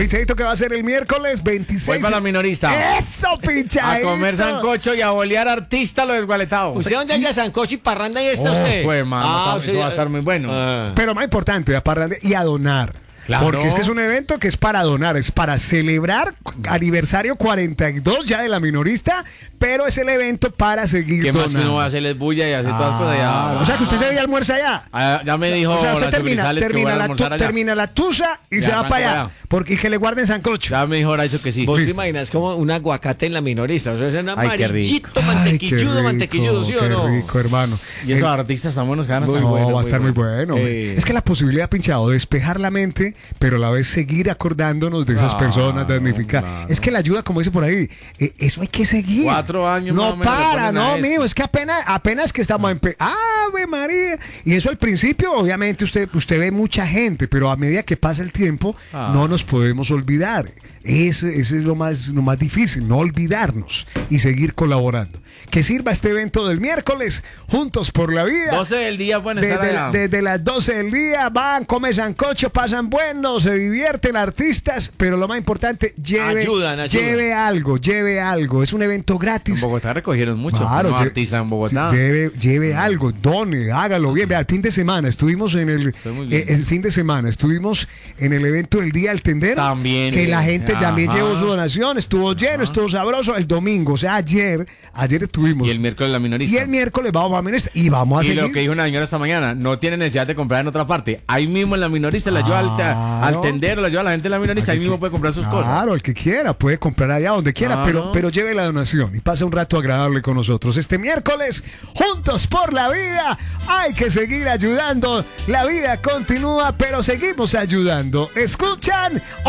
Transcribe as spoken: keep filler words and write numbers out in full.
Pichadito, que va a ser el miércoles veintiséis. Voy para la minorista. ¡Eso, Pichadito! A comer sancocho y a bolear artista lo desgualetado. ¿Usted dónde haya sancocho y parranda y está usted? Pues, mano, Ah, eso sí, va a estar muy bueno. Ah. Pero más importante, a parranda y a donar. Claro. Porque es que es un evento que es para donar, es para celebrar aniversario cuarenta y dos ya de la minorista, pero es el evento para seguir ¿Qué donando. más que uno va a hacerles bulla y hacer todas las cosas Ah, allá? o sea que usted se ve y almuerza allá. Ah, ya me dijo O sea, usted la termina, Sucursales que voy termina, a la, almorzar tu- allá. termina la tusa y Ya se va arranco para allá. allá. Porque y que le guarden sancocho. Ya me dijo Horacio que sí. ¿Vos te Listo. imaginas como un aguacate en la minorista? O sea, es un Ay, qué rico. amarillito, mantequilludo, mantequilludo, ¿sí o no? Qué rico, hermano. Y esos El- artistas tan buenos que van a No, estar. bueno, va a muy estar muy bueno. bueno. Eh. Es que la posibilidad, Pinchado, de despejar la mente, pero a la vez seguir acordándonos de esas Claro, personas damnificadas. claro. Es que la ayuda, como dice por ahí, eh, eso hay que seguir. Cuatro años más No o menos le para, ponen a no, esto. mío, es que apenas, apenas que estamos empezando. ¡Ave María! Y eso al principio, obviamente, usted, usted ve mucha gente, pero a medida que pasa el tiempo, Ah. no nos podemos olvidar. Ese, ese es lo más, lo más difícil, no olvidarnos y seguir colaborando. Que sirva este evento del miércoles, Juntos por la Vida. doce del día pueden estar Desde, allá. desde las doce del día van, comen sancocho, pasan bueno, se divierten artistas, pero lo más importante, lleve, Ayudan, ayudan. lleve algo, lleve algo. Es un evento En gratis. Bogotá recogieron mucho. Claro, no lle- artistas en Bogotá. sí, Lleve, lleve algo, done, hágalo bien. Vea, el fin de semana estuvimos en el, Estoy muy bien. eh, el fin de semana estuvimos en el evento del Día del Tendero. También, Que la eh, gente también ajá. llevó su donación, estuvo lleno, estuvo sabroso. El domingo, o sea, ayer, ayer estuvimos. Y el miércoles la minorista. Y el miércoles vamos a minorista y vamos a Y seguir. lo que dijo una señora esta mañana, no tiene necesidad de comprar en otra parte. Ahí mismo en la minorista la lleva al, Claro. al tendero, la lleva a la gente en la minorista, ahí mismo puede comprar sus cosas. Claro, el que quiera, puede comprar allá donde quiera, Claro. pero, pero lleve la donación y pase un rato agradable con nosotros. Este miércoles, Juntos por la Vida, hay que seguir ayudando. La vida continúa, pero seguimos ayudando. ¿Escuchan?